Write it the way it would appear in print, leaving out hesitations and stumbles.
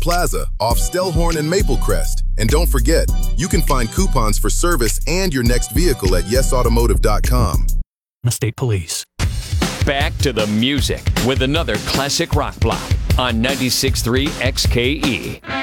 Plaza off Stellhorn and Maplecrest. And don't forget, you can find coupons for service and your next vehicle at yesautomotive.com. State Police. Back to the music with another classic rock block on 96.3 XKE.